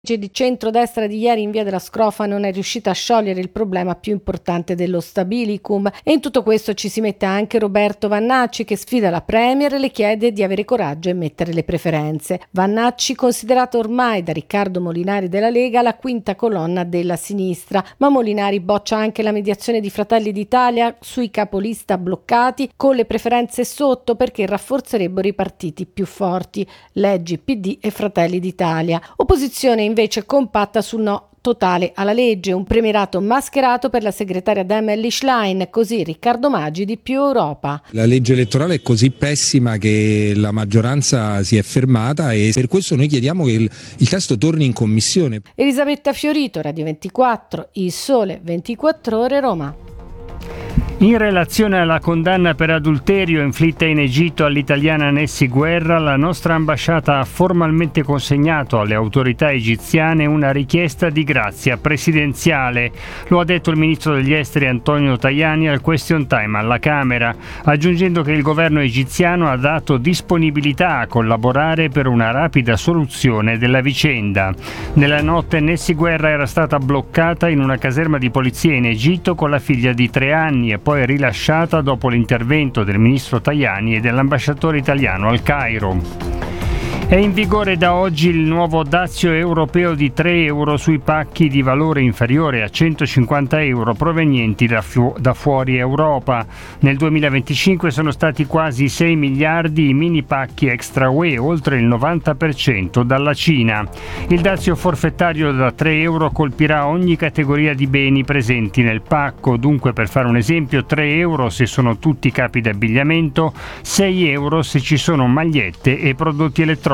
Di centrodestra di ieri in via della Scrofa non è riuscita a sciogliere il problema più importante dello stabilicum, e in tutto questo ci si mette anche Roberto Vannacci, che sfida la Premier e le chiede di avere coraggio e mettere le preferenze. Vannacci, considerato ormai da Riccardo Molinari della Lega la quinta colonna della sinistra, ma Molinari boccia anche la mediazione di Fratelli d'Italia sui capolista bloccati con le preferenze sotto, perché rafforzerebbero i partiti più forti, leggi PD e Fratelli d'Italia. Opposizione invece compatta sul no totale alla legge, un premierato mascherato per la segretaria Dem Elly Schlein, così Riccardo Maggi di Più Europa. La legge elettorale è così pessima che la maggioranza si è fermata e per questo noi chiediamo che il testo torni in commissione. Elisabetta Fiorito, Radio 24, Il Sole 24 Ore, Roma. In relazione alla condanna per adulterio inflitta in Egitto all'italiana Nessy Guerra, la nostra ambasciata ha formalmente consegnato alle autorità egiziane una richiesta di grazia presidenziale. Lo ha detto il ministro degli esteri Antonio Tajani al question time alla Camera, aggiungendo che il governo egiziano ha dato disponibilità a collaborare per una rapida soluzione della vicenda. Nella notte Nessy Guerra era stata bloccata in una caserma di polizia in Egitto con la figlia di 3 anni e poi rilasciata dopo l'intervento del ministro Tajani e dell'ambasciatore italiano al Cairo. È in vigore da oggi il nuovo dazio europeo di 3 euro sui pacchi di valore inferiore a 150 euro provenienti da fuori Europa. Nel 2025 sono stati quasi 6 miliardi i mini pacchi extra UE, oltre il 90% dalla Cina. Il dazio forfettario da 3 euro colpirà ogni categoria di beni presenti nel pacco. Dunque, per fare un esempio, 3 euro se sono tutti capi d'abbigliamento, 6 euro se ci sono magliette e prodotti elettronici.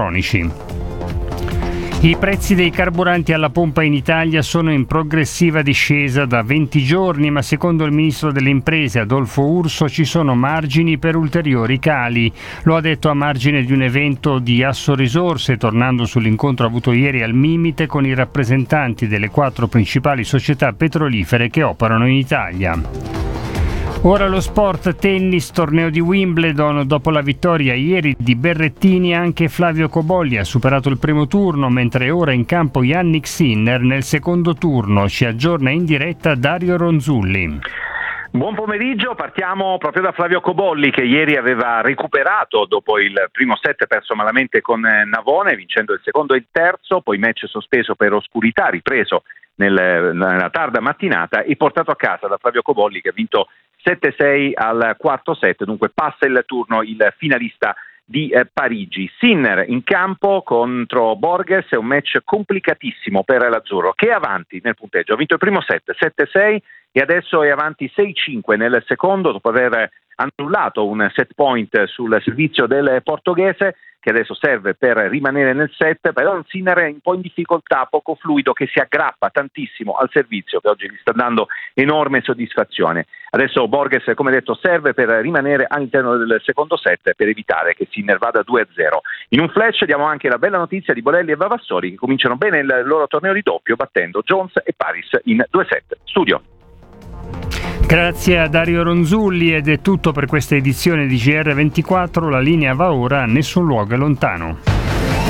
I prezzi dei carburanti alla pompa in Italia sono in progressiva discesa da 20 giorni, ma secondo il ministro delle imprese Adolfo Urso ci sono margini per ulteriori cali. Lo ha detto a margine di un evento di Asso Risorse, tornando sull'incontro avuto ieri al Mimite con i rappresentanti delle 4 principali società petrolifere che operano in Italia. Ora lo sport, tennis, torneo di Wimbledon. Dopo la vittoria ieri di Berrettini, anche Flavio Cobolli ha superato il primo turno, mentre è ora in campo Jannik Sinner nel secondo turno. Ci aggiorna in diretta Dario Ronzulli. Buon pomeriggio, partiamo proprio da Flavio Cobolli, che ieri aveva recuperato dopo il primo set perso malamente con Navone, vincendo il secondo e il terzo, poi match sospeso per oscurità, ripreso nella tarda mattinata e portato a casa da Flavio Cobolli, che ha vinto 7-6 al quarto set, dunque passa il turno il finalista di Parigi. Sinner in campo contro Borges, è un match complicatissimo per l'azzurro, che è avanti nel punteggio, ha vinto il primo set 7-6 e adesso è avanti 6-5 nel secondo, dopo aver annullato un set point sul servizio del portoghese, che adesso serve per rimanere nel set. Però Sinner è un po' in difficoltà, poco fluido, che si aggrappa tantissimo al servizio, che oggi gli sta dando enorme soddisfazione. Adesso Borges, come detto, serve per rimanere all'interno del secondo set per evitare che Sinner vada 2-0. In un flash diamo anche la bella notizia di Bolelli e Vavassori, che cominciano bene il loro torneo di doppio battendo Jones e Paris in 2 set. Studio. Grazie a Dario Ronzulli, ed è tutto per questa edizione di GR24. La linea va ora a Nessun Luogo è Lontano.